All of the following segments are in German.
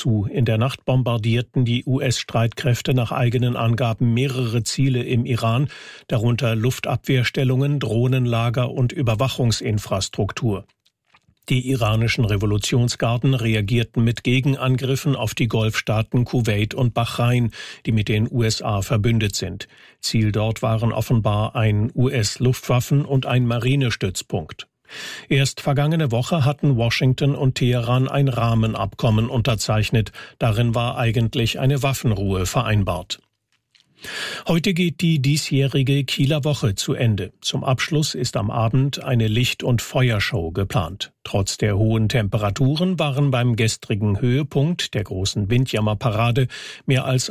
zu. In der Nacht bombardierten die US-Streitkräfte nach eigenen Angaben mehrere Ziele im Iran, darunter Luftabwehrstellungen, Drohnenlager und Überwachungsinfrastruktur. Die iranischen Revolutionsgarden reagierten mit Gegenangriffen auf die Golfstaaten Kuwait und Bahrain, die mit den USA verbündet sind. Ziel dort waren offenbar ein US-Luftwaffen- und ein Marinestützpunkt. Erst vergangene Woche hatten Washington und Teheran ein Rahmenabkommen unterzeichnet. Darin war eigentlich eine Waffenruhe vereinbart. Heute geht die diesjährige Kieler Woche zu Ende. Zum Abschluss ist am Abend eine Licht- und Feuershow geplant. Trotz der hohen Temperaturen waren beim gestrigen Höhepunkt der großen Windjammerparade mehr als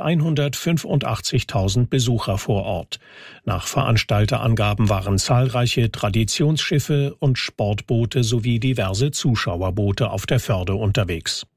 185.000 Besucher vor Ort. Nach Veranstalterangaben waren zahlreiche Traditionsschiffe und Sportboote sowie diverse Zuschauerboote auf der Förde unterwegs.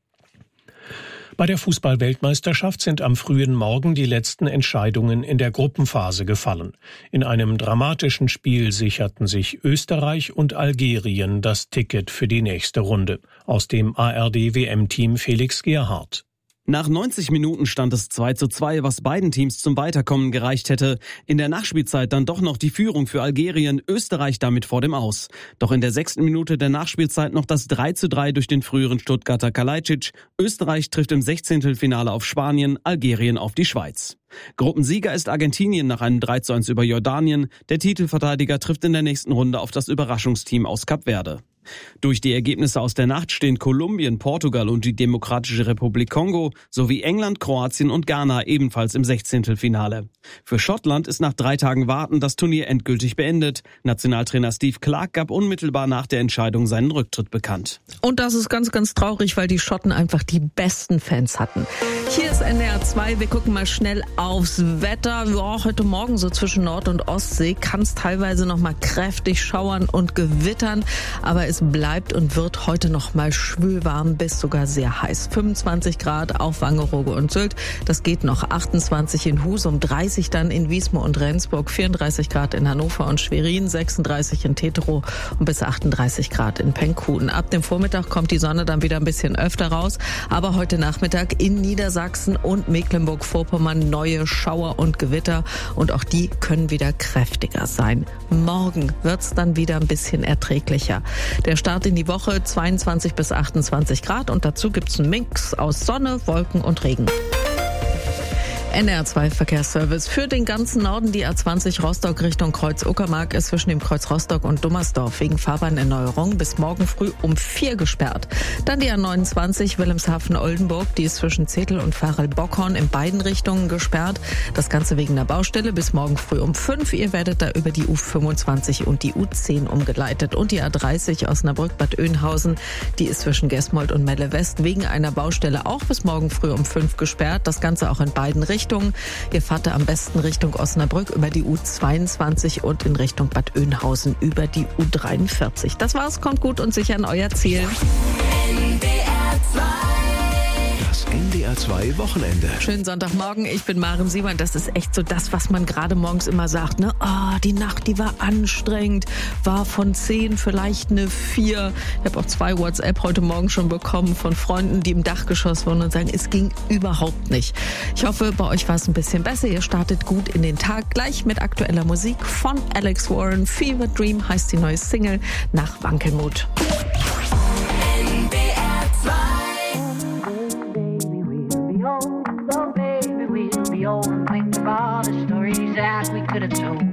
Bei der Fußball-Weltmeisterschaft sind am frühen Morgen die letzten Entscheidungen in der Gruppenphase gefallen. In einem dramatischen Spiel sicherten sich Österreich und Algerien das Ticket für die nächste Runde. Aus dem ARD-WM-Team Felix Gerhardt. Nach 90 Minuten stand es 2:2, was beiden Teams zum Weiterkommen gereicht hätte. In der Nachspielzeit dann doch noch die Führung für Algerien, Österreich damit vor dem Aus. Doch in der 6. Minute der Nachspielzeit noch das 3:3 durch den früheren Stuttgarter Kalajdzic. Österreich trifft im 16. Finale auf Spanien, Algerien auf die Schweiz. Gruppensieger ist Argentinien nach einem 3:1 über Jordanien. Der Titelverteidiger trifft in der nächsten Runde auf das Überraschungsteam aus Kap Verde. Durch die Ergebnisse aus der Nacht stehen Kolumbien, Portugal und die Demokratische Republik Kongo sowie England, Kroatien und Ghana ebenfalls im 16. Finale. Für Schottland ist nach 3 Tagen Warten das Turnier endgültig beendet. Nationaltrainer Steve Clarke gab unmittelbar nach der Entscheidung seinen Rücktritt bekannt. Und das ist ganz, ganz traurig, weil die Schotten einfach die besten Fans hatten. Hier ist NDR 2. Wir gucken mal schnell aufs Wetter. Ja, heute Morgen so zwischen Nord- und Ostsee kann es teilweise noch mal kräftig schauern und gewittern. Aber es bleibt und wird heute noch mal schwülwarm bis sogar sehr heiß. 25 Grad auf Wangerooge und Sylt. Das geht noch. 28 in Husum, 30 dann in Wismar und Rendsburg, 34 Grad in Hannover und Schwerin, 36 in Teterow und bis 38 Grad in Penkunen. Ab dem Vormittag kommt die Sonne dann wieder ein bisschen öfter raus. Aber heute Nachmittag in Niedersachsen und Mecklenburg-Vorpommern neue Schauer und Gewitter. Und auch die können wieder kräftiger sein. Morgen wird's dann wieder ein bisschen erträglicher. Der Start in die Woche 22 bis 28 Grad und dazu gibt's einen Mix aus Sonne, Wolken und Regen. NDR 2 Verkehrsservice für den ganzen Norden. Die A20 Rostock Richtung Kreuz Uckermark ist zwischen dem Kreuz Rostock und Dummersdorf wegen Fahrbahnerneuerung bis morgen früh um 4 gesperrt. Dann die A29 Wilhelmshaven-Oldenburg, die ist zwischen Zetel und Varel-Bockhorn in beiden Richtungen gesperrt. Das Ganze wegen der Baustelle bis morgen früh um 5. Ihr werdet da über die U25 und die U10 umgeleitet. Und die A30 Osnabrück-Bad Oeynhausen, die ist zwischen Gesmold und Melle West wegen einer Baustelle auch bis morgen früh um 5 gesperrt. Das Ganze auch in beiden Richtungen. Ihr fahrt am besten Richtung Osnabrück über die U22 und in Richtung Bad Oeynhausen über die U43. Das war's, kommt gut und sicher an euer Ziel. Das NDR 2 Wochenende. Schönen Sonntagmorgen, ich bin Maren Siemann. Das ist echt so das, was man gerade morgens immer sagt, ne? Die Nacht, die war anstrengend, war von 10 vielleicht eine 4. Ich habe auch 2 WhatsApp heute Morgen schon bekommen von Freunden, die im Dachgeschoss wohnen und sagen, es ging überhaupt nicht. Ich hoffe, bei euch war es ein bisschen besser. Ihr startet gut in den Tag, gleich mit aktueller Musik von Alex Warren. Fever Dream heißt die neue Single nach Wankelmut. So baby, we'll be old and think of all the stories that we could have told.